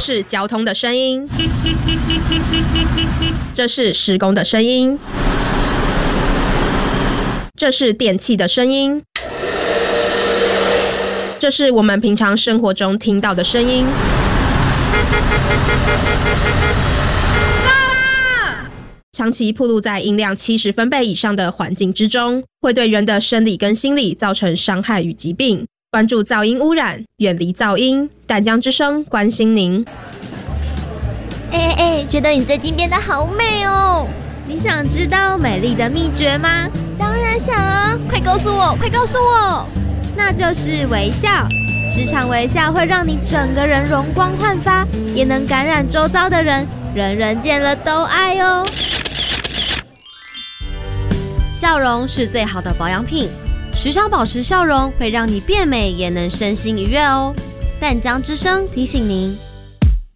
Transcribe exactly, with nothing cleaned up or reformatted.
是交通的声音，这是施工的声音，这是电器的声音，这是我们平常生活中听到的声音。长期暴露在音量七十分贝以上的环境之中，会对人的生理跟心理造成伤害与疾病。关注噪音污染，远离噪音。淡江之声关心您。 哎哎哎，觉得你最近变得好美哦！ 你想知道美丽的秘诀吗？ 当然想啊！快告诉我，快告诉我！ 那就是微笑。时常微笑会让你整个人容光焕发，也能感染周遭的人，人人见了都爱哦。 笑容是最好的保养品，时常保持笑容会让你变美，也能身心愉悦哦。淡江之声提醒您。